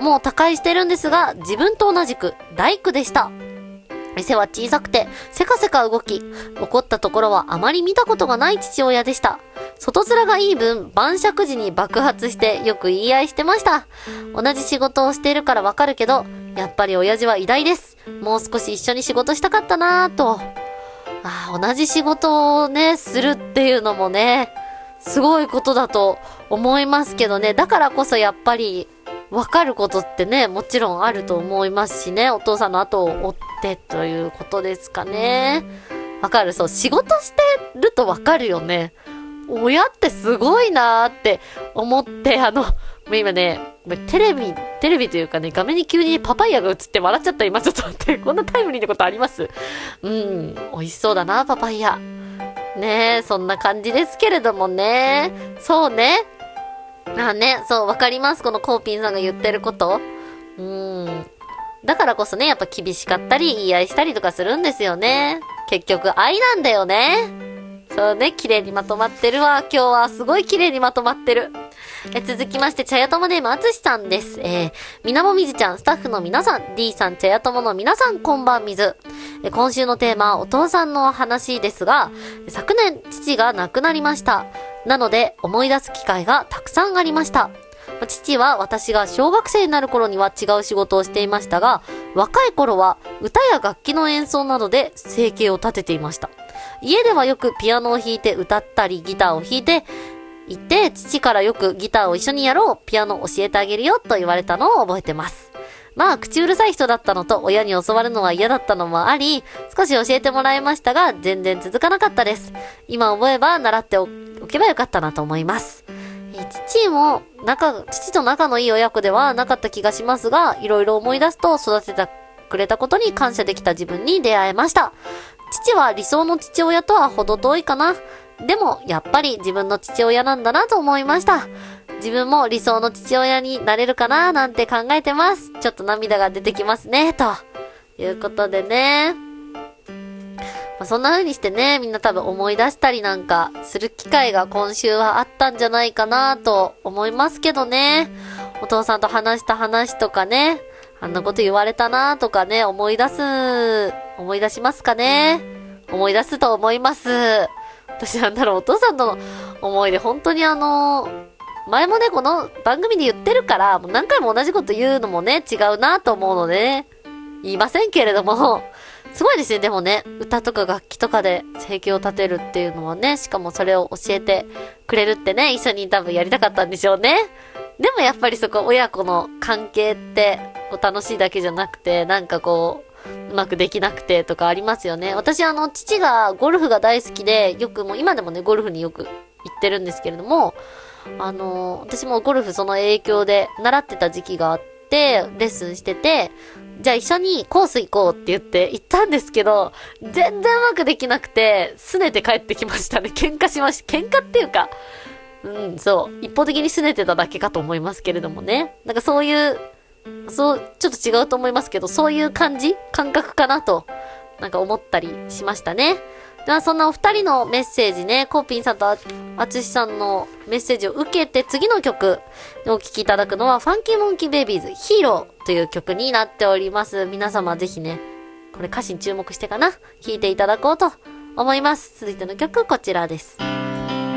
もう他界してるんですが、自分と同じく大工でした。店は小さくて、せかせか動き、怒ったところはあまり見たことがない父親でした。外面がいい分、晩酌時に爆発してよく言い合いしてました。同じ仕事をしているからわかるけど、やっぱり親父は偉大です。もう少し一緒に仕事したかったなぁと。同じ仕事をね、するっていうのもね、すごいことだと思いますけどね。だからこそやっぱり、わかることってね、もちろんあると思いますしね。お父さんの後を追ってということですかね。わかる。そう、仕事してるとわかるよね。親ってすごいなーって思って、今ね、テレビというかね、画面に急にパパイヤが映って笑っちゃった。今ちょっと待って、こんなタイムリーなことあります？美味しそうだな、パパイヤ。ねえ、そんな感じですけれどもね。そうね。そう、わかります。このコーピンさんが言ってること。だからこそね、やっぱ厳しかったり、言い合いしたりとかするんですよね。結局、愛なんだよね。そうね、綺麗にまとまってるわ。今日はすごい綺麗にまとまってる。続きまして、茶屋友ネームあつしさんです。みなもみずちゃん、スタッフの皆さん、D さん、茶屋友の皆さん、こんばんみず。今週のテーマ、お父さんの話ですが、昨年、父が亡くなりました。なので、思い出す機会がたくさんありました。父は私が小学生になる頃には違う仕事をしていましたが、若い頃は歌や楽器の演奏などで生計を立てていました。家ではよくピアノを弾いて歌ったりギターを弾いていて、父からよくギターを一緒にやろう、ピアノ教えてあげるよと言われたのを覚えてます。口うるさい人だったのと親に教わるのは嫌だったのもあり、少し教えてもらいましたが、全然続かなかったです。今思えば習っておけばよかったなと思います。父と仲のいい親子ではなかった気がしますが、いろいろ思い出すと育ててくれたことに感謝できた自分に出会えました。父は理想の父親とは程遠いかな。でも、やっぱり自分の父親なんだなと思いました。自分も理想の父親になれるかななんて考えてます。ちょっと涙が出てきますね、ということでね。そんな風にしてね、みんな多分思い出したりなんかする機会が今週はあったんじゃないかなと思いますけどね。お父さんと話した話とかね、あんなこと言われたなとかね、思い出しますかね。思い出すと思います。私お父さんとの思い出本当に前もね、この番組で言ってるから、もう何回も同じこと言うのもね、違うなと思うのでね、言いませんけれども、すごいですね。でもね、歌とか楽器とかで生計を立てるっていうのはね、しかもそれを教えてくれるってね、一緒に多分やりたかったんでしょうね。でもやっぱりそこ親子の関係って楽しいだけじゃなくて、うまくできなくてとかありますよね。私父がゴルフが大好きで、よくもう今でもね、ゴルフによく行ってるんですけれども、私もゴルフその影響で習ってた時期があって、レッスンしてて、じゃあ一緒にコース行こうって言って行ったんですけど、全然うまくできなくて、拗ねて帰ってきましたね。喧嘩しました。喧嘩っていうか、そう。一方的に拗ねてただけかと思いますけれどもね。ちょっと違うと思いますけど、そういう感覚かなと、思ったりしましたね。では、そんなお二人のメッセージね、コーピンさんとあつしさんのメッセージを受けて、次の曲でお聴きいただくのは、ファンキーモンキーベイビーズヒーローという曲になっております。皆様ぜひね、これ歌詞に注目して聴いていただこうと思います。続いての曲、こちらです。